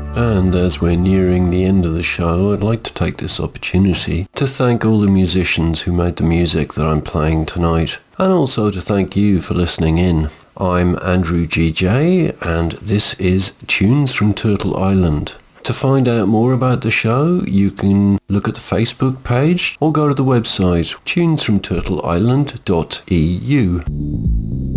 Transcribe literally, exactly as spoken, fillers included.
And as we're nearing the end of the show, I'd like to take this opportunity to thank all the musicians who made the music that I'm playing tonight, and also to thank you for listening in. I'm Andrew G J, and this is Tunes from Turtle Island. To find out more about the show, you can look at the Facebook page or go to the website tunes from turtle island dot e u.